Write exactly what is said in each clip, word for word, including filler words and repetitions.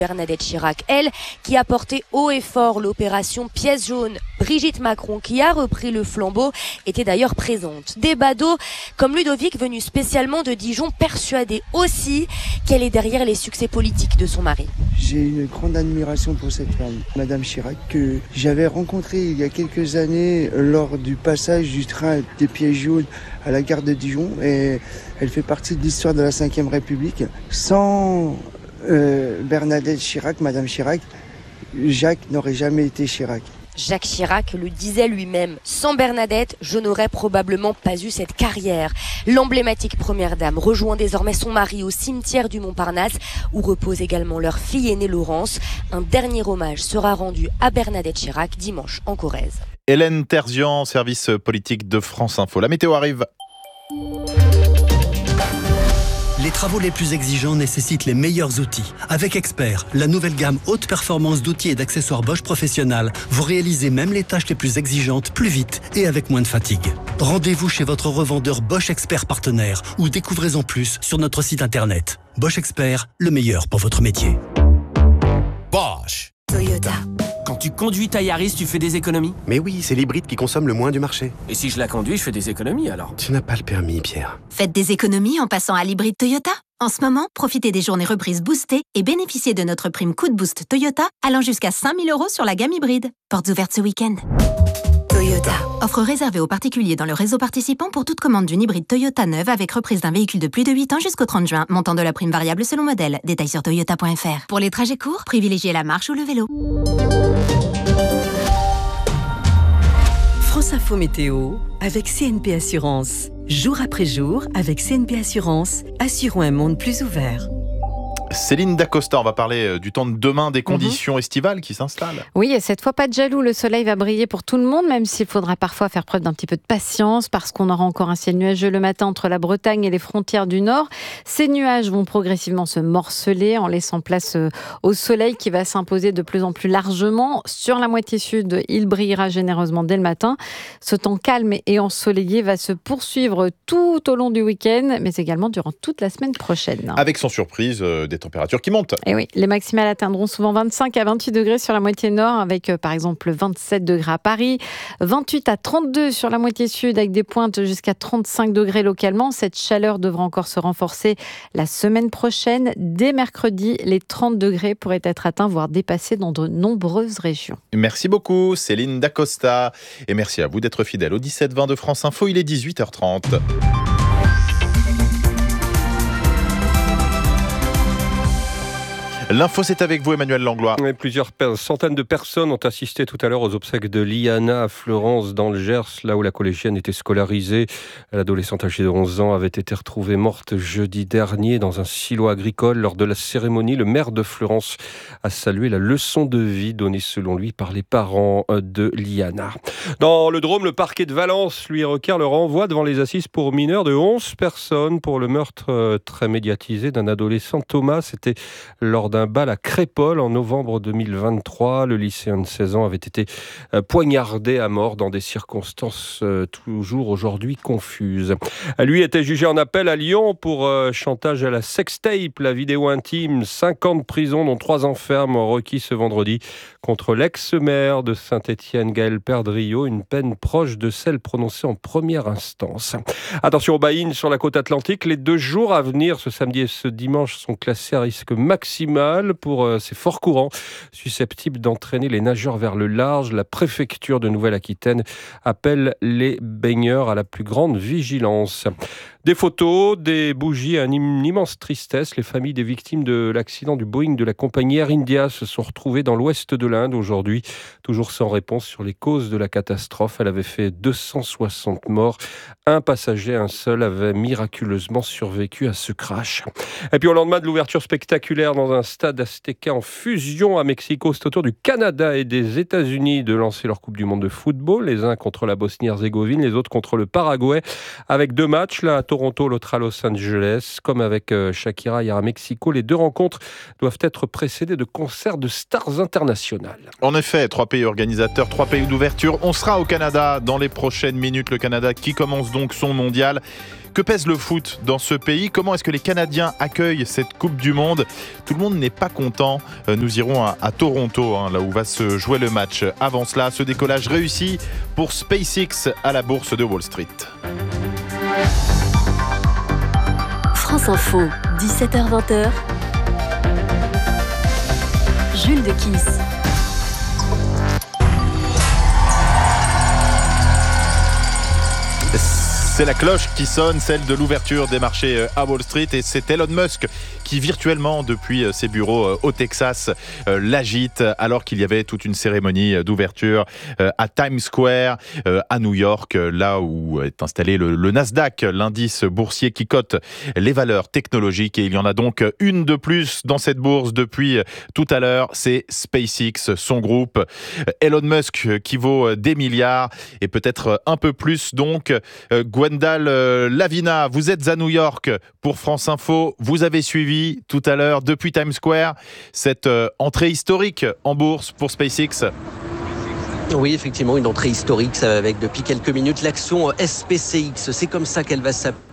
Bernadette Chirac, elle, qui a porté haut et fort l'opération Pièce jaune. Brigitte Macron, qui a repris le flambeau, était d'ailleurs présente. Des badauds comme Ludovic, venu spécialement de Dijon, persuadé aussi qu'elle est derrière les succès politiques de son mari. J'ai une grande admiration pour cette femme, Madame Chirac, que j'avais rencontrée il y a quelques années lors du passage du train des Pièces jaunes à la gare de Dijon. Et elle fait partie de l'histoire de la cinquième République. Sans euh, Bernadette Chirac, Madame Chirac, Jacques n'aurait jamais été Chirac. Jacques Chirac le disait lui-même, sans Bernadette, je n'aurais probablement pas eu cette carrière. L'emblématique première dame rejoint désormais son mari au cimetière du Montparnasse, où repose également leur fille aînée Laurence. Un dernier hommage sera rendu à Bernadette Chirac dimanche en Corrèze. Hélène Terzian, service politique de France Info. La météo arrive. Les travaux les plus exigeants nécessitent les meilleurs outils. Avec Expert, la nouvelle gamme haute performance d'outils et d'accessoires Bosch Professionnel, vous réalisez même les tâches les plus exigeantes plus vite et avec moins de fatigue. Rendez-vous chez votre revendeur Bosch Expert partenaire ou découvrez-en plus sur notre site internet. Bosch Expert, le meilleur pour votre métier. Bosch. Toyota. Quand tu conduis ta Yaris, tu fais des économies? Mais oui, c'est l'hybride qui consomme le moins du marché. Et si je la conduis, je fais des économies alors? Tu n'as pas le permis, Pierre. Faites des économies en passant à l'hybride Toyota. En ce moment, profitez des journées reprises boostées et bénéficiez de notre prime coup de boost Toyota allant jusqu'à cinq mille euros sur la gamme hybride. Portes ouvertes ce week-end. Toyota. Offre réservée aux particuliers dans le réseau participant pour toute commande d'une hybride Toyota neuve avec reprise d'un véhicule de plus de huit ans jusqu'au trente juin. Montant de la prime variable selon modèle. Détails sur toyota point f r. Pour les trajets courts, privilégiez la marche ou le vélo. France Info Météo avec C N P Assurance. Jour après jour, avec C N P Assurance, assurons un monde plus ouvert. Céline Dacosta, on va parler du temps de demain, des conditions mmh. estivales qui s'installent. Oui, et cette fois pas de jaloux, le soleil va briller pour tout le monde, même s'il faudra parfois faire preuve d'un petit peu de patience, parce qu'on aura encore un ciel nuageux le matin entre la Bretagne et les frontières du Nord. Ces nuages vont progressivement se morceler en laissant place au soleil qui va s'imposer de plus en plus largement. Sur la moitié sud, il brillera généreusement dès le matin. Ce temps calme et ensoleillé va se poursuivre tout au long du week-end, mais également durant toute la semaine prochaine. Avec sans surprise euh, des températures qui montent. Et oui, les maximales atteindront souvent vingt-cinq à vingt-huit degrés sur la moitié nord, avec euh, par exemple vingt-sept degrés à Paris, vingt-huit à trente-deux sur la moitié sud, avec des pointes jusqu'à trente-cinq degrés localement. Cette chaleur devra encore se renforcer la semaine prochaine. Dès mercredi, les trente degrés pourraient être atteints, voire dépassés dans de nombreuses régions. Merci beaucoup Céline Dacosta. Et merci à vous d'être fidèle au dix-sept vingt de France Info. Il est dix-huit heures trente. L'info, c'est avec vous, Emmanuel Langlois. Plusieurs centaines de personnes ont assisté tout à l'heure aux obsèques de Liana à Fleurance, dans le Gers, là où la collégienne était scolarisée. L'adolescente âgée de onze ans avait été retrouvée morte jeudi dernier dans un silo agricole. Lors de la cérémonie, le maire de Fleurance a salué la leçon de vie donnée selon lui par les parents de Liana. Dans le Drôme, le parquet de Valence lui requiert le renvoi devant les assises pour mineurs de onze personnes pour le meurtre très médiatisé d'un adolescent, Thomas. C'était lors d'un Un bal à Crépol en novembre deux mille vingt-trois. Le lycéen de seize ans avait été poignardé à mort dans des circonstances toujours aujourd'hui confuses. Lui était jugé en appel à Lyon pour chantage à la sextape, la vidéo intime. Cinq ans de prison, dont trois ans ferme, requis ce vendredi contre l'ex-maire de Saint-Étienne, Gaël Perdriau, une peine proche de celle prononcée en première instance. Attention aux baïnes sur la côte atlantique. Les deux jours à venir, ce samedi et ce dimanche, sont classés à risque maximal pour euh, ces forts courants susceptibles d'entraîner les nageurs vers le large. La préfecture de Nouvelle-Aquitaine appelle les baigneurs à la plus grande vigilance. Des photos, des bougies, une immense tristesse. Les familles des victimes de l'accident du Boeing de la compagnie Air India se sont retrouvées dans l'ouest de l'Inde aujourd'hui, toujours sans réponse sur les causes de la catastrophe. Elle avait fait deux cent soixante morts. Un passager, un seul, avait miraculeusement survécu à ce crash. Et puis au lendemain de l'ouverture spectaculaire dans un stade aztéca en fusion à Mexico, c'est au tour du Canada et des États-Unis de lancer leur Coupe du Monde de football, les uns contre la Bosnie-Herzégovine, les autres contre le Paraguay, avec deux matchs. La Toronto, l'autre à Los Angeles. Comme avec Shakira hier à Mexico, les deux rencontres doivent être précédées de concerts de stars internationales. En effet, trois pays organisateurs, trois pays d'ouverture. On sera au Canada dans les prochaines minutes. Le Canada qui commence donc son mondial. Que pèse le foot dans ce pays ? Comment est-ce que les Canadiens accueillent cette Coupe du Monde ? Tout le monde n'est pas content. Nous irons à, à Toronto, hein, là où va se jouer le match. Avant cela, ce décollage réussi pour SpaceX à la bourse de Wall Street. France Info, dix-sept heures vingt. Jules de Kiss. C'est la cloche qui sonne, celle de l'ouverture des marchés à Wall Street, et c'est Elon Musk qui virtuellement, depuis ses bureaux au Texas, l'agite, alors qu'il y avait toute une cérémonie d'ouverture à Times Square, à New York, là où est installé le, le Nasdaq, l'indice boursier qui cote les valeurs technologiques. Et il y en a donc une de plus dans cette bourse depuis tout à l'heure, c'est SpaceX, son groupe. Elon Musk qui vaut des milliards et peut-être un peu plus donc. Gwendal Lavina, vous êtes à New York pour France Info. Vous avez suivi tout à l'heure depuis Times Square cette entrée historique en bourse pour SpaceX. Oui, effectivement, une entrée historique avec depuis quelques minutes l'action S P C X. C'est comme ça qu'elle va s'appeler.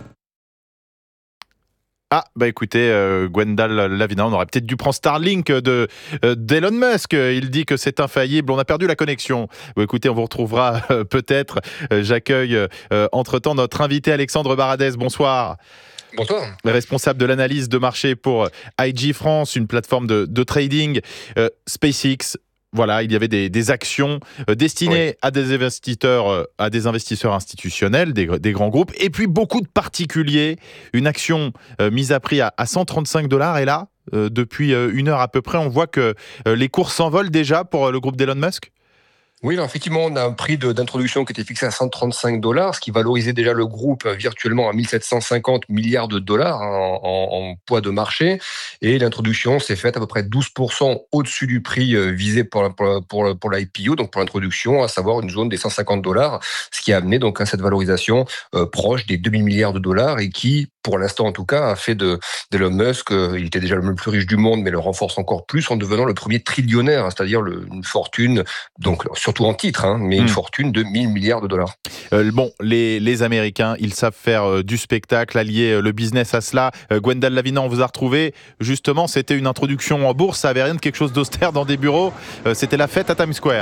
Ah, bah écoutez, euh, Gwendal Lavina, on aurait peut-être dû prendre Starlink de, euh, d'Elon Musk. Il dit que c'est infaillible. On a perdu la connexion. Bah écoutez, on vous retrouvera euh, peut-être. Euh, j'accueille euh, entre-temps notre invité Alexandre Baradez. Bonsoir. Bonsoir. Responsable de l'analyse de marché pour I G France, une plateforme de, de trading. Euh, SpaceX. Voilà, il y avait des, des actions euh, destinées oui. à des investisseurs, euh, à des investisseurs institutionnels, des, des grands groupes, et puis beaucoup de particuliers. Une action euh, mise à prix à, à cent trente-cinq dollars, et là, euh, depuis euh, une heure à peu près, on voit que euh, les cours s'envolent déjà pour euh, le groupe d'Elon Musk. Oui, alors effectivement, on a un prix de, d'introduction qui était fixé à cent trente-cinq dollars, ce qui valorisait déjà le groupe virtuellement à mille sept cent cinquante milliards de dollars en, en, en poids de marché. Et l'introduction s'est faite à peu près douze pour cent au-dessus du prix visé pour, pour, pour, pour l'I P O, donc pour l'introduction, à savoir une zone des cent cinquante dollars, ce qui a amené donc à cette valorisation euh, proche des deux mille milliards de dollars et qui, pour l'instant en tout cas, a fait de d'Elon Musk, euh, il était déjà le plus riche du monde, mais le renforce encore plus en devenant le premier trillionnaire, hein, c'est-à-dire le, une fortune, donc surtout en titre, hein, mais mmh. une fortune de mille milliards de dollars. Euh, bon, les, les Américains, ils savent faire euh, du spectacle, allier euh, le business à cela. Euh, Gwendal Lavina, on vous a retrouvé. Justement, c'était une introduction en bourse, ça avait rien de quelque chose d'austère dans des bureaux. Euh, c'était la fête à Times Square.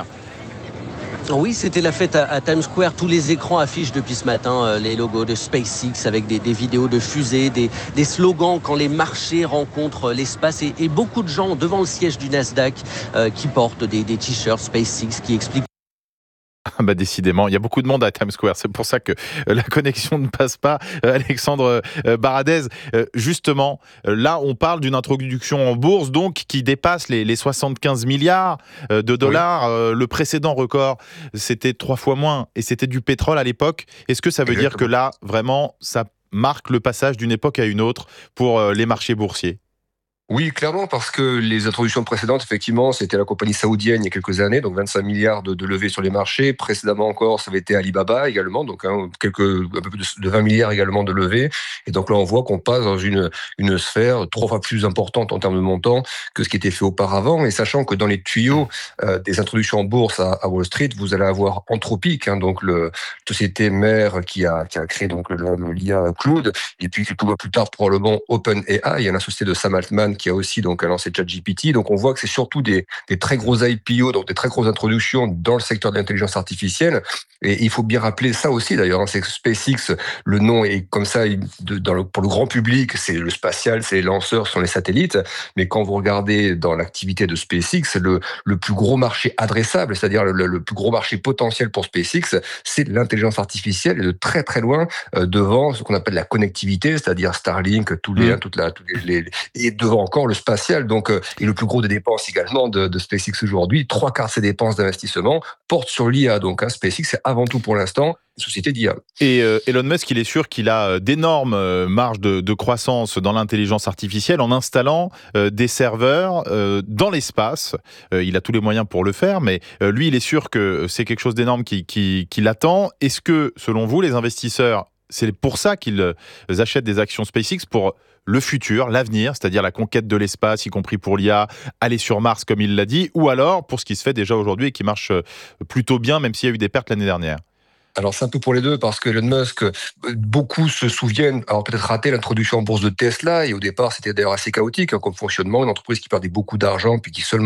Oui, c'était la fête à, à Times Square. Tous les écrans affichent depuis ce matin euh, les logos de SpaceX avec des, des vidéos de fusées, des, des slogans quand les marchés rencontrent l'espace et, et beaucoup de gens devant le siège du Nasdaq euh, qui portent des, des t-shirts SpaceX qui expliquent. Bah décidément, il y a beaucoup de monde à Times Square, c'est pour ça que euh, la connexion ne passe pas. Euh, Alexandre euh, Baradez, euh, justement, euh, là on parle d'une introduction en bourse donc qui dépasse les, les soixante-quinze milliards euh, de dollars. Oui. Euh, le précédent record, c'était trois fois moins et c'était du pétrole à l'époque. Est-ce que ça veut Exactement. dire que là, vraiment, ça marque le passage d'une époque à une autre pour euh, les marchés boursiers ? Oui, clairement, parce que les introductions précédentes, effectivement, c'était la compagnie saoudienne il y a quelques années, donc vingt-cinq milliards de, de levées sur les marchés. Précédemment encore, ça avait été Alibaba également, donc hein, quelques, un peu plus de vingt milliards également de levées. Et donc là, on voit qu'on passe dans une, une sphère trois fois plus importante en termes de montant que ce qui était fait auparavant. Et sachant que dans les tuyaux euh, des introductions en bourse à, à Wall Street, vous allez avoir Anthropic, hein, donc le société mère qui a, qui a créé donc le, le l'I A Cloud, et puis quelques mois plus tard probablement OpenAI, il y a un associé de Sam Altman qui a aussi donc lancé ChatGPT. Donc on voit que c'est surtout des, des très gros I P O, donc des très grosses introductions dans le secteur de l'intelligence artificielle. Et il faut bien rappeler ça aussi d'ailleurs, hein, c'est que SpaceX, le nom est comme ça de, dans le, pour le grand public, c'est le spatial, c'est les lanceurs, ce sont les satellites. Mais quand vous regardez dans l'activité de SpaceX, le, le plus gros marché adressable, c'est-à-dire le, le plus gros marché potentiel pour SpaceX, c'est l'intelligence artificielle et de très très loin euh, devant ce qu'on appelle la connectivité, c'est-à-dire Starlink, tous les, mmh. toute la, tous les, les, et devant encore le spatial, donc, euh, et le plus gros des dépenses également de, de SpaceX aujourd'hui. Trois quarts de ses dépenses d'investissement portent sur l'I A. Donc, hein, SpaceX, c'est avant tout pour l'instant une société d'I A. Et euh, Elon Musk, il est sûr qu'il a d'énormes euh, marges de, de croissance dans l'intelligence artificielle en installant euh, des serveurs euh, dans l'espace. Euh, il a tous les moyens pour le faire, mais euh, lui, il est sûr que c'est quelque chose d'énorme qui, qui, qui l'attend. Est-ce que, selon vous, les investisseurs c'est pour ça qu'ils achètent des actions SpaceX, pour le futur, l'avenir, c'est-à-dire la conquête de l'espace, y compris pour l'I A, aller sur Mars comme il l'a dit, ou alors pour ce qui se fait déjà aujourd'hui et qui marche plutôt bien, même s'il y a eu des pertes l'année dernière. Alors c'est un peu pour les deux, parce que Elon Musk, beaucoup se souviennent, alors peut-être raté l'introduction en bourse de Tesla, et au départ c'était d'ailleurs assez chaotique hein, comme fonctionnement, une entreprise qui perdait beaucoup d'argent, puis qui seulement